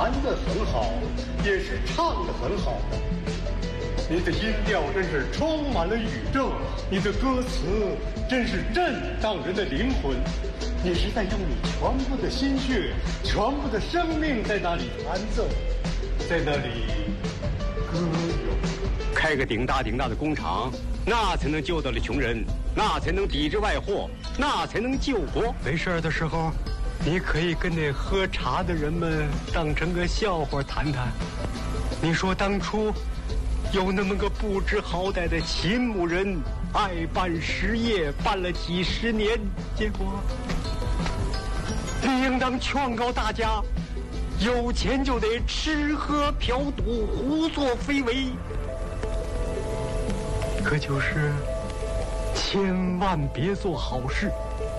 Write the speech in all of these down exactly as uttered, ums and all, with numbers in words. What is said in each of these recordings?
弹得很好，也是唱得很好的。你的音调真是充满了宇宙，你的歌词真是震荡人的灵魂。你是在用你全部的心血、全部的生命在那里弹奏，在那里歌咏。 开个顶大顶大的工厂，那才能救得了穷人，那才能抵制外祸，那才能救国。没事的时候，你可以跟那喝茶的人们当成个笑话谈谈。你说当初有那么个不知好歹的秦牧人，爱办实业，办了几十年，结果你应当劝告大家，有钱就得吃喝嫖赌，胡作非为。可就是千万别做好事。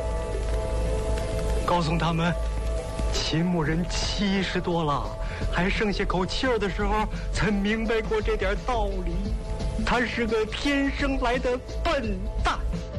告诉他们，秦牧人七十多了，还剩下口气儿的时候，才明白过这点道理。他是个天生来的笨蛋。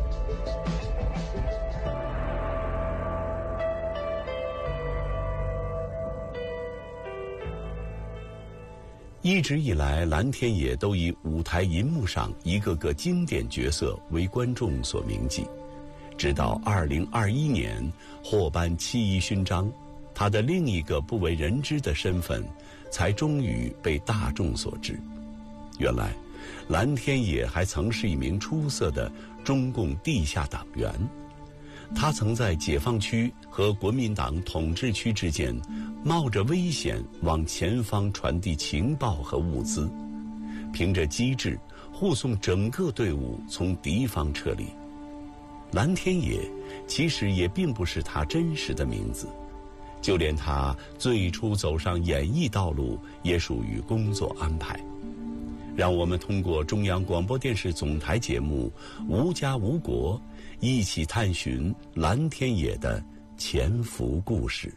一直以来，蓝天野都以舞台银幕上一个个经典角色为观众所铭记。直到二零二一年获颁七一勋章，他的另一个不为人知的身份才终于被大众所知。原来，蓝天野还曾是一名出色的中共地下党员。他曾在解放区和国民党统治区之间冒着危险往前方传递情报和物资，凭着机智护送整个队伍从敌方撤离。蓝天野其实也并不是他真实的名字，就连他最初走上演艺道路也属于工作安排。让我们通过中央广播电视总台节目《无家无国》一起探寻蓝天野的潜伏故事。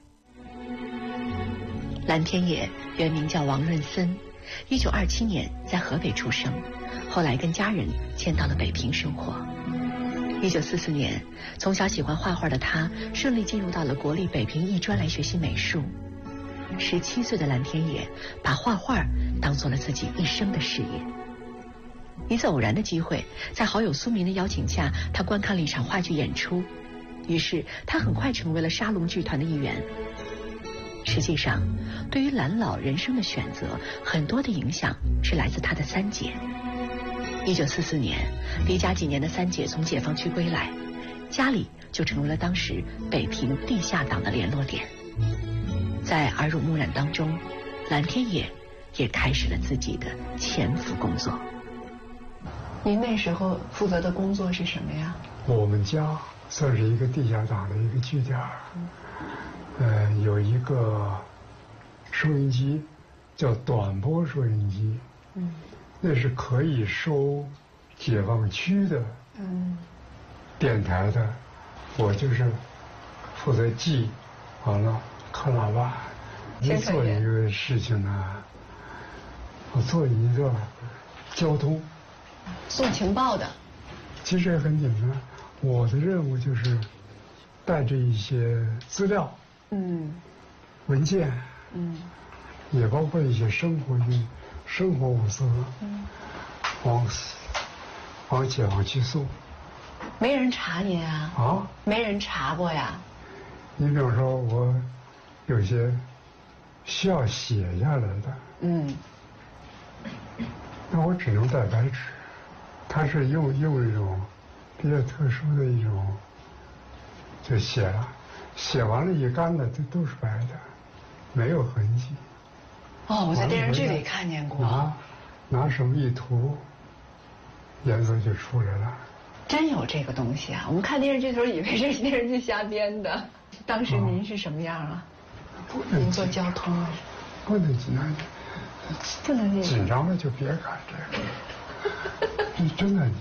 蓝天野原名叫王润森，一九二七年在河北出生，后来跟家人迁到了北平生活。一九四四年，从小喜欢画画的他顺利进入到了国立北平艺专来学习美术。十七岁的蓝天野把画画当做了自己一生的事业。一次偶然的机会，在好友苏明的邀请下，他观看了一场话剧演出，于是他很快成为了沙龙剧团的一员。实际上，对于蓝老人生的选择，很多的影响是来自他的三姐。一九四四年，离家几年的三姐从解放区归来，家里就成为了当时北平地下党的联络点。在耳濡目染当中，蓝天野也开始了自己的潜伏工作。您那时候负责的工作是什么呀？ 我们家算是一个地下党的一个据点，呃，有一个收音机，叫短波收音机，嗯，那是可以收解放区的嗯电台的，我就是负责记，完了看喇叭。你做一个事情呢，我做一个交通。 送情报的， 其实也很简单。我的任务就是带着一些资料，嗯，文件，嗯，也包括一些生活用生活物资，嗯，往往解放区送。 没人查您啊？啊？没人查过呀？ 你比方说，我有些需要写下来的，嗯，那我只能带白纸。他是用用一种比较特殊的一种，就写了，写完了一干的，这都是白的，没有痕迹。 哦，我在电视剧里看见过。 拿拿手一涂，颜色就出来了。 真有这个东西啊！我们看电视剧的时候以为这是电视剧瞎编的。当时您是什么样啊？ 不能您做交通啊？ 不能紧张， 不能紧张了就别干这个。真的，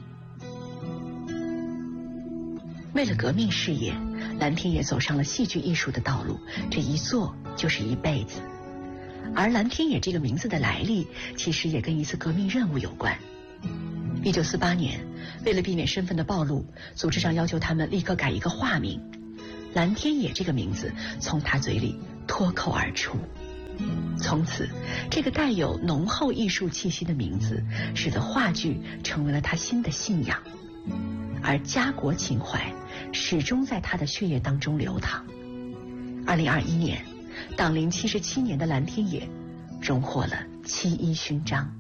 为了革命事业，蓝天野走上了戏剧艺术的道路，这一做就是一辈子。而蓝天野这个名字的来历，其实也跟一次革命任务有关。一九四八年，为了避免身份的暴露，组织上要求他们立刻改一个化名，蓝天野这个名字从他嘴里脱口而出。 从此，这个带有浓厚艺术气息的名字，使得话剧成为了他新的信仰，而家国情怀始终在他的血液当中流淌。二零二一年，党龄七十七年的蓝天野荣获了七一勋章。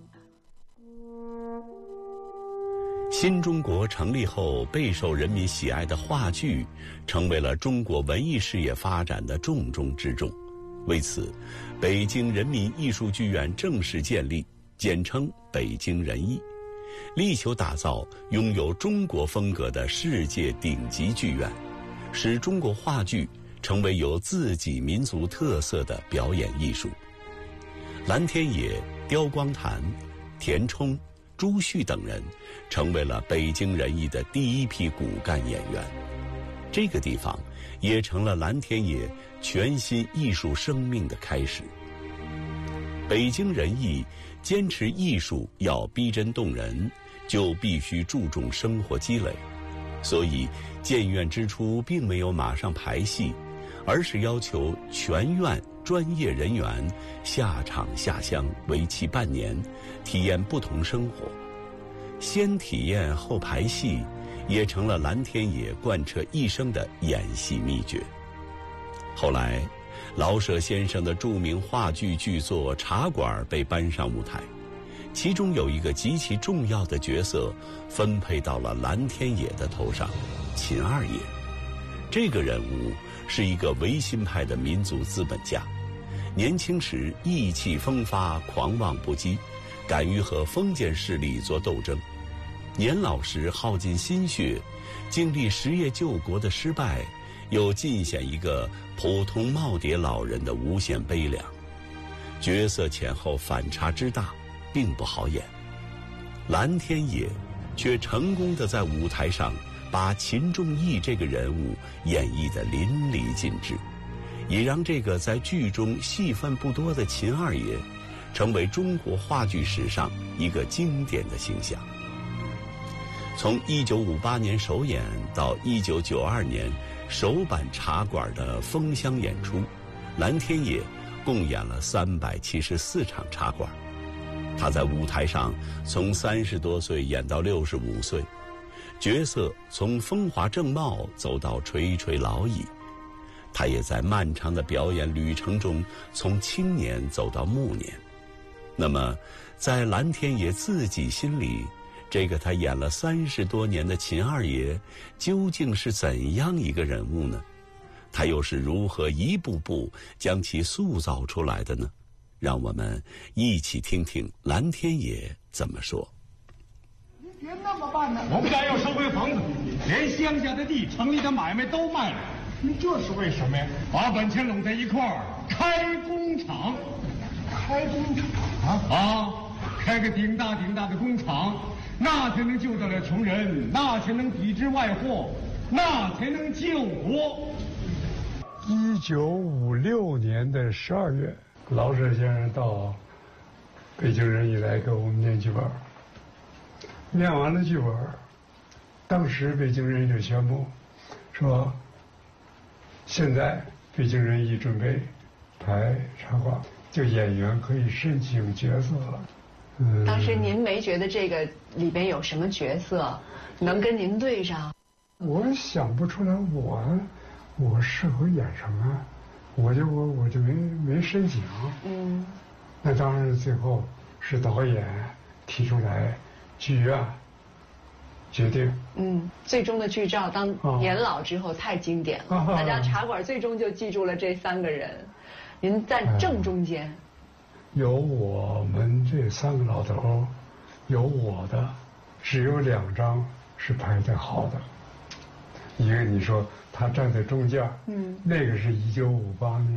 新中国成立后，备受人民喜爱的话剧，成为了中国文艺事业发展的重中之重。为此，北京人民艺术剧院正式建立，简称北京人艺，力求打造拥有中国风格的世界顶级剧院，使中国话剧成为有自己民族特色的表演艺术。蓝天野、刁光谭、田冲、朱旭等人成为了北京人艺的第一批骨干演员，这个地方也成了蓝天野全新艺术生命的开始。北京人艺坚持艺术要逼真动人，就必须注重生活积累，所以建院之初并没有马上排戏，而是要求全院专业人员下场下乡，为期半年，体验不同生活。先体验后排戏，也成了蓝天野贯彻一生的演戏秘诀。后来，老舍先生的著名话剧剧作《茶馆》被搬上舞台，其中有一个极其重要的角色分配到了蓝天野的头上——秦二爷。这个人物是一个维新派的民族资本家，年轻时意气风发，狂妄不羁，敢于和封建势力作斗争。年老时耗尽心血，经历实业救国的失败，又尽显一个普通耄耋老人的无限悲凉。角色前后反差之大，并不好演。蓝天野却成功地在舞台上把秦仲义这个人物演绎得淋漓尽致，也让这个在剧中戏份不多的秦二爷成为中国话剧史上一个经典的形象。从一九五八年首演到一九九二年首版茶馆的封箱演出，蓝天野共演了三百七十四场茶馆。他在舞台上从三十多岁演到六十五岁，角色从风华正茂走到垂垂老矣。他也在漫长的表演旅程中从青年走到暮年。那么在蓝天野自己心里，这个他演了三十多年的秦二爷究竟是怎样一个人物呢？他又是如何一步步将其塑造出来的呢？让我们一起听听蓝天野怎么说。 你别那么办呢！我们家要收回房子，连乡下的地、城里的买卖都卖了。你这是为什么呀？把本钱拢在一块儿，开工厂。开工厂啊啊！开个顶大顶大的工厂，那才能救得了穷人，那才能抵制外祸，那才能救国。 一九五六年的十二月，老舍先生到北京人艺来给我们念剧本。念完了剧本，当时北京人艺就宣布说，现在北京人艺准备排茶馆，就演员可以申请角色了。 嗯，当时您没觉得这个里边有什么角色能跟您对上？ 我想不出来我我适合演什么，我就我我就没没申请。嗯，那当然最后是导演提出来，剧院决定。 嗯，最终的剧照当年老之后太经典了，大家茶馆最终就记住了这三个人，您在正中间。哎， 有我们这三个老头，有我的，只有两张是排得好的。一个你说他站在中间，嗯，那个是一九五八年。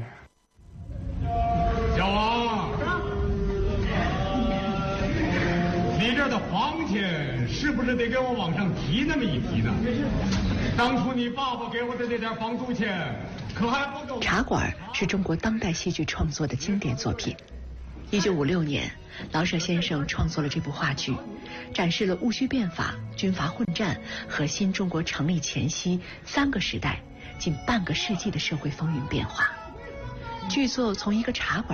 小王，你这儿的房钱是不是得给我往上提那么一提呢？当初你爸爸给我的那点房租钱，可还不够。 茶馆是中国当代戏剧创作的经典作品。一九五六年，老舍先生创作了这部话剧，展示了戊戌变法、军阀混战和新中国成立前夕三个时代近半个世纪的社会风云变化。剧作从一个茶馆